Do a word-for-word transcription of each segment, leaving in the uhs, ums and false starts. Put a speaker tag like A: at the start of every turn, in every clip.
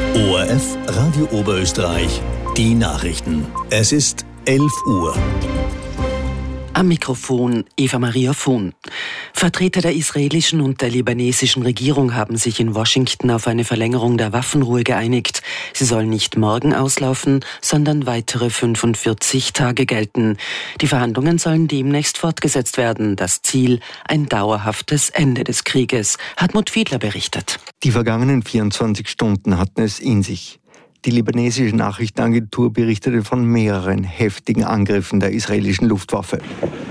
A: O R F Radio Oberösterreich, die Nachrichten. Es ist elf Uhr.
B: Am Mikrofon Eva Maria Fuhn. Vertreter der israelischen und der libanesischen Regierung haben sich in Washington auf eine Verlängerung der Waffenruhe geeinigt. Sie soll nicht morgen auslaufen, sondern weitere fünfundvierzig Tage gelten. Die Verhandlungen sollen demnächst fortgesetzt werden. Das Ziel, ein dauerhaftes Ende des Krieges. Hartmut Fiedler berichtet.
C: Die vergangenen vierundzwanzig Stunden hatten es in sich. Die libanesische Nachrichtenagentur berichtete von mehreren heftigen Angriffen der israelischen Luftwaffe.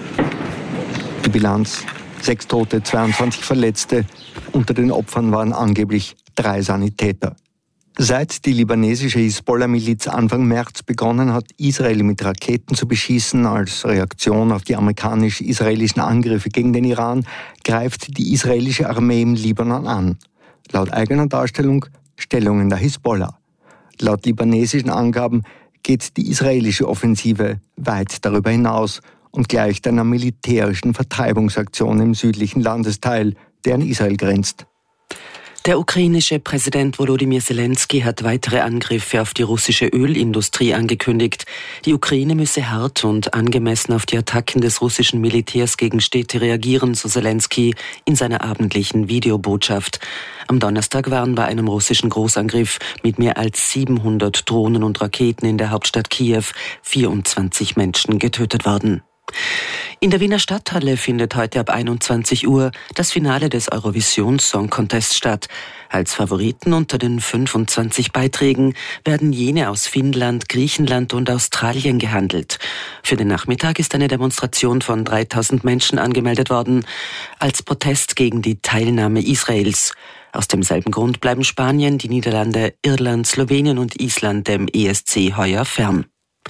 C: Die Bilanz: sechs Tote, zweiundzwanzig Verletzte. Unter den Opfern waren angeblich drei Sanitäter. Seit die libanesische Hisbollah-Miliz Anfang März begonnen hat, Israel mit Raketen zu beschießen, als Reaktion auf die amerikanisch-israelischen Angriffe gegen den Iran, greift die israelische Armee im Libanon an. Laut eigener Darstellung Stellungen der Hisbollah. Laut libanesischen Angaben geht die israelische Offensive weit darüber hinaus und gleicht einer militärischen Vertreibungsaktion im südlichen Landesteil, der an Israel grenzt.
B: Der ukrainische Präsident Volodymyr Zelensky hat weitere Angriffe auf die russische Ölindustrie angekündigt. Die Ukraine müsse hart und angemessen auf die Attacken des russischen Militärs gegen Städte reagieren, so Zelensky in seiner abendlichen Videobotschaft. Am Donnerstag waren bei einem russischen Großangriff mit mehr als siebenhundert Drohnen und Raketen in der Hauptstadt Kiew vierundzwanzig Menschen getötet worden. In der Wiener Stadthalle findet heute ab einundzwanzig Uhr das Finale des Eurovision Song Contest statt. Als Favoriten unter den fünfundzwanzig Beiträgen werden jene aus Finnland, Griechenland und Australien gehandelt. Für den Nachmittag ist eine Demonstration von dreitausend Menschen angemeldet worden, als Protest gegen die Teilnahme Israels. Aus demselben Grund bleiben Spanien, die Niederlande, Irland, Slowenien und Island dem E S C heuer fern.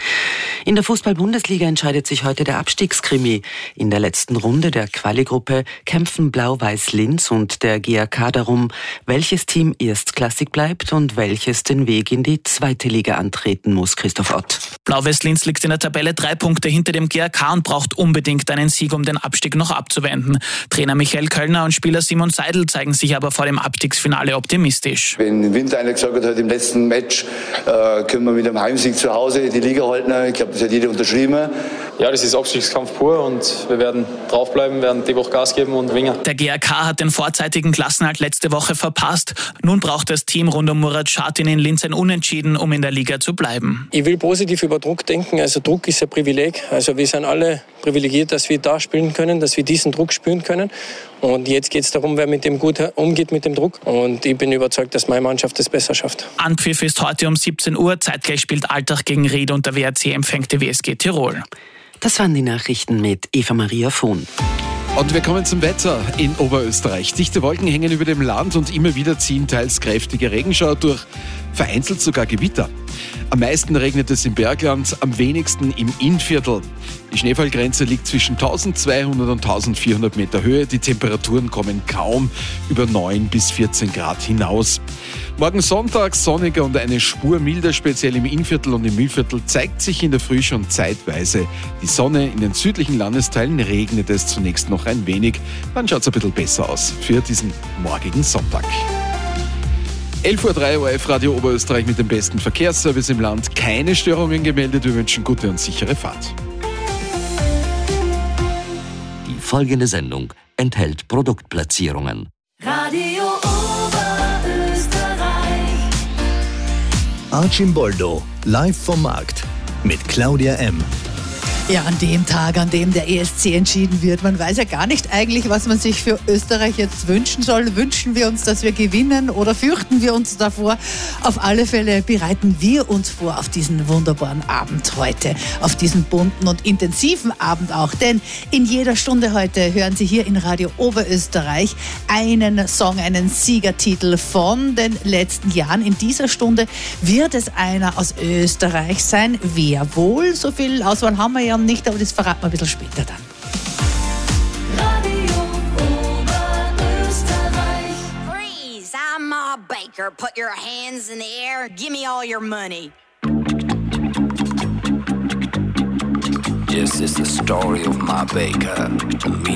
B: In der Fußball-Bundesliga entscheidet sich heute der Abstiegskrimi. In der letzten Runde der Quali-Gruppe kämpfen Blau-Weiß Linz und der G A K darum, welches Team erstklassig bleibt und welches den Weg in die zweite Liga antreten muss. Christoph Ott.
D: Blau-Weiß Linz liegt in der Tabelle drei Punkte hinter dem G A K und braucht unbedingt einen Sieg, um den Abstieg noch abzuwenden. Trainer Michael Kölner und Spieler Simon Seidel zeigen sich aber vor dem Abstiegsfinale optimistisch.
E: Wenn im Winter einer gesagt hat, heute im letzten Match äh, können wir mit einem Heimsieg zu Hause die Liga halten, ich glaube, das hat jeder unterschrieben.
F: Ja, das ist Abstiegskampf pur und wir werden draufbleiben, werden die Woche Gas geben und gewinnen.
D: Der G A K hat den vorzeitigen Klassenerhalt letzte Woche verpasst. Nun braucht das Team rund um Murat Schartin in Linz ein Unentschieden, um in der Liga zu bleiben.
G: Ich will positiv über Druck denken. Also Druck ist ein Privileg. Also wir sind alle privilegiert, dass wir da spielen können, dass wir diesen Druck spüren können. Und jetzt geht es darum, wer mit dem gut umgeht, mit dem Druck. Und ich bin überzeugt, dass meine Mannschaft es besser schafft.
D: Anpfiff ist heute um siebzehn Uhr. Zeitgleich spielt Altach gegen Ried und der W R C empfängt die W S G Tirol.
B: Das waren die Nachrichten mit Eva Maria Fuhn.
H: Und wir kommen zum Wetter in Oberösterreich. Dichte Wolken hängen über dem Land und immer wieder ziehen teils kräftige Regenschauer durch, vereinzelt sogar Gewitter. Am meisten regnet es im Bergland, am wenigsten im Innviertel. Die Schneefallgrenze liegt zwischen eintausendzweihundert und eintausendvierhundert Meter Höhe. Die Temperaturen kommen kaum über neun bis vierzehn Grad hinaus. Morgen Sonntag sonniger und eine Spur milder, speziell im Innviertel und im Mühlviertel zeigt sich in der Früh schon zeitweise die Sonne. In den südlichen Landesteilen regnet es zunächst noch ein wenig. Dann schaut es ein bisschen besser aus für diesen morgigen Sonntag. elf Uhr drei, O R F Radio Oberösterreich mit dem besten Verkehrsservice im Land. Keine Störungen gemeldet. Wir wünschen gute und sichere Fahrt.
I: Die folgende Sendung enthält Produktplatzierungen.
J: Radio Oberösterreich.
A: Archimboldo, live vom Markt mit Claudia M.
K: Ja, an dem Tag, an dem der E S C entschieden wird. Man weiß ja gar nicht eigentlich, was man sich für Österreich jetzt wünschen soll. Wünschen wir uns, dass wir gewinnen oder fürchten wir uns davor? Auf alle Fälle bereiten wir uns vor auf diesen wunderbaren Abend heute. Auf diesen bunten und intensiven Abend auch. Denn in jeder Stunde heute hören Sie hier in Radio Oberösterreich einen Song, einen Siegertitel von den letzten Jahren. In dieser Stunde wird es einer aus Österreich sein. Wer wohl? So viel Auswahl haben wir ja nicht, aber das verraten wir ein bisschen später dann.
J: Radio Oberösterreich.
L: Freeze, I'm Ma Baker. Put your hands in the air. Give me all your money.
M: This is the story of Ma Baker.